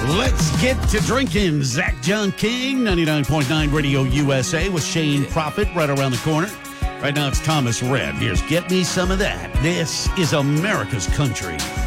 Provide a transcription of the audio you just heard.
Let's get to drinking. Zach John King, 99.9 Radio USA with Shane Prophet right around the corner. Right now it's Thomas Rhett. Here's Get Me Some of That. This is America's Country.